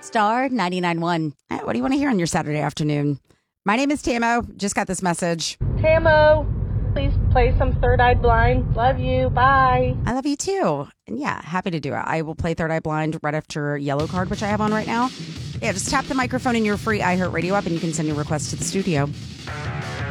Star 99.1. What do you want to hear on your Saturday afternoon? My name is Tamo. Just got this message. Tamo, please play some Third Eye Blind. Love you. Bye. I love you too. And yeah, happy to do it. I will play Third Eye Blind right after Yellow Card, which I have on right now. Yeah, just tap the microphone in your free iHeartRadio app and you can send your request to the studio.